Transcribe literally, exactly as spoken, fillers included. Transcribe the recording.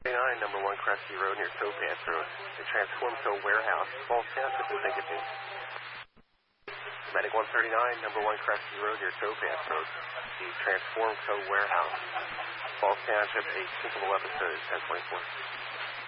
nine, number one Crestview Road near Topaz Road. The Transform Co. warehouse, Falls Township in Pinkerton. Medic one thirty-nine, number one Crestview Road near Topaz Road. The Transform Co. warehouse, Falls Township, a syncable episode, ten twenty-four.